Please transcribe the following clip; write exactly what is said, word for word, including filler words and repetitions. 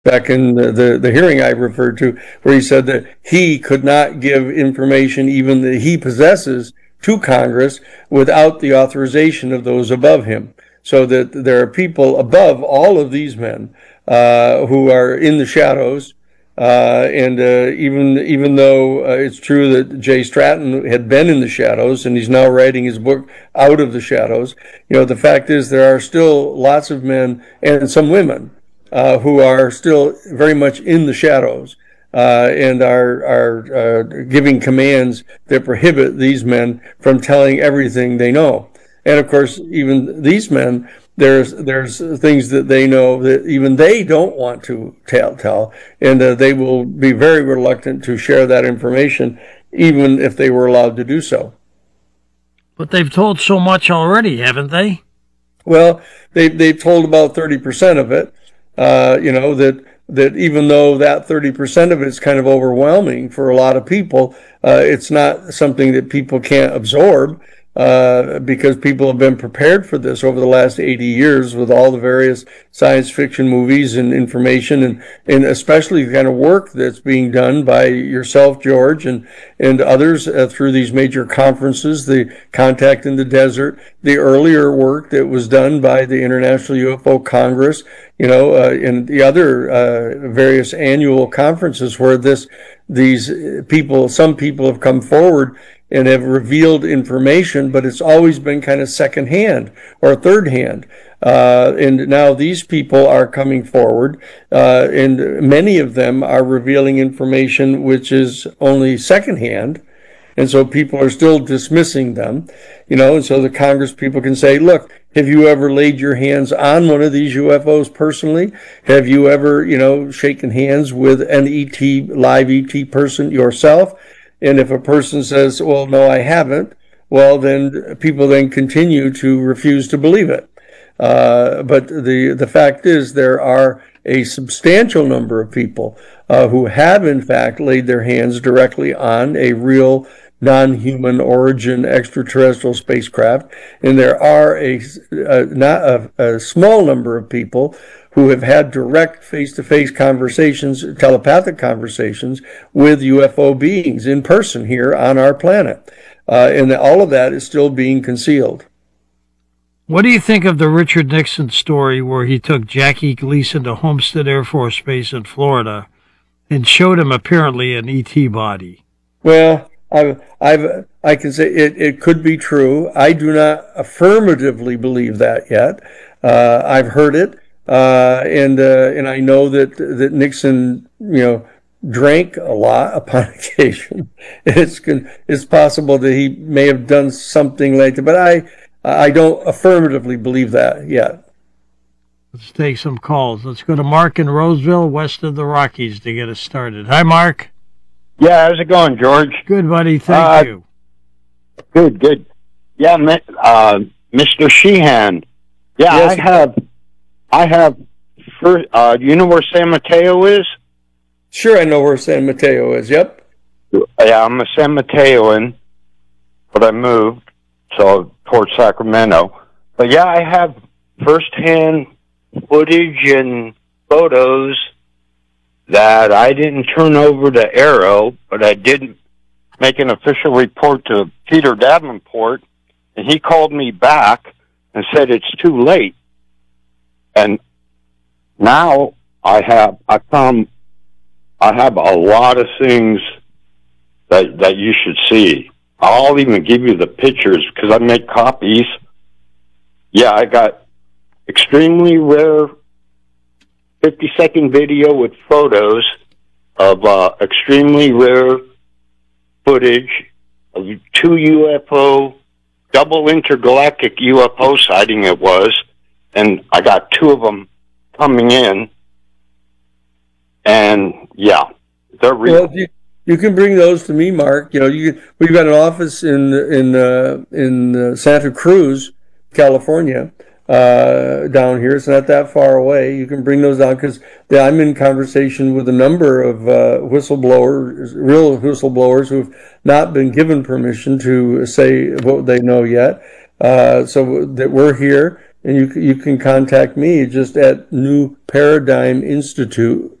back in the, the, the hearing I referred to, where he said that he could not give information even that he possesses to Congress without the authorization of those above him. So that there are people above all of these men uh, who are in the shadows. Uh, and uh, even even though uh, it's true that Jay Stratton had been in the shadows and he's now writing his book Out of the Shadows, you know, the fact is there are still lots of men and some women uh, who are still very much in the shadows uh, and are are uh, giving commands that prohibit these men from telling everything they know. And of course, even these men, there's there's things that they know that even they don't want to tell, tell and uh, they will be very reluctant to share that information, even if they were allowed to do so. But they've told so much already, haven't they? Well, they they've told about thirty percent of it. Uh, you know that that even though that thirty percent of it is kind of overwhelming for a lot of people, uh, it's not something that people can't absorb. Uh, because people have been prepared for this over the last eighty years with all the various science fiction movies and information, and, and especially the kind of work that's being done by yourself, George, and, and others uh, through these major conferences, the Contact in the Desert, the earlier work that was done by the International U F O Congress, you know, uh, and the other uh, various annual conferences where this, these people, some people have come forward and have revealed information, but it's always been kind of secondhand or third hand. Uh, and now these people are coming forward, uh, and many of them are revealing information which is only secondhand. And so people are still dismissing them, you know, and so the Congress people can say, look, have you ever laid your hands on one of these U F Os personally? Have you ever, you know, shaken hands with an E T, live E T person yourself? And if a person says, well, no, I haven't, well, then people then continue to refuse to believe it. Uh, but the, the fact is there are a substantial number of people uh, who have, in fact, laid their hands directly on a real non-human origin extraterrestrial spacecraft. And there are a, a, not a, a small number of people who have had direct face-to-face conversations, telepathic conversations with U F O beings in person here on our planet. Uh, and all of that is still being concealed. What do you think of the Richard Nixon story where he took Jackie Gleason to Homestead Air Force Base in Florida and showed him apparently an E T body? Well, I've, I've, I can say it, it could be true. I do not affirmatively believe that yet. Uh, I've heard it. Uh, and uh, and I know that that Nixon, you know, drank a lot upon occasion. It's it's possible that he may have done something like that, but I I don't affirmatively believe that yet. Let's take some calls. Let's go to Mark in Roseville, west of the Rockies, to get us started. Hi, Mark. Yeah, how's it going, George? Good, buddy. Thank uh, you. Good, good. Yeah, uh, Mister Sheehan. Yeah, yes. I have. I have, first, uh, do you know where San Mateo is? Sure, I know where San Mateo is, yep. Yeah, I'm a San Mateoan, but I moved, so towards Sacramento. But yeah, I have firsthand footage and photos that I didn't turn over to Arrow, but I did make an official report to Peter Davenport, and he called me back and said it's too late. And now I have, I found, I have a lot of things that, that you should see. I'll even give you the pictures because I make copies. Yeah, I got extremely rare fifty second video with photos of uh, extremely rare footage of two U F O, double intergalactic U F O sighting it was. And I got two of them coming in, and yeah, they're real. Well, you, you can bring those to me, Mark. You know, you we've got an office in in uh, in uh, Santa Cruz, California, uh, down here. It's not that far away. You can bring those down because I'm in conversation with a number of uh, whistleblowers, real whistleblowers who've not been given permission to say what they know yet. Uh, so that we're here. and you, c- you can contact me just at New Paradigm Institute